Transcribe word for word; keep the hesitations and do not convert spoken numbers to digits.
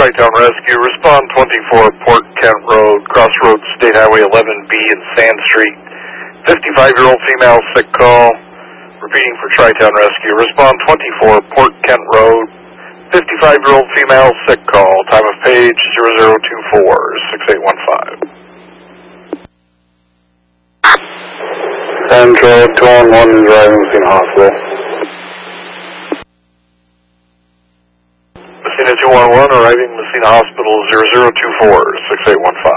Tri-Town Rescue. Respond twenty-four, Port Kent Road, Crossroads, State Highway eleven B and Sand Street. fifty-five-year-old female, sick call. Repeating for Tri-Town Rescue. Respond twenty-four, Port Kent Road, fifty-five-year-old female, sick call. Time of page zero zero two four, six eight one five. Central two one one is arriving Messina Hospital. Messina two one one arriving Messina Hospital zero zero two four, six eight one five.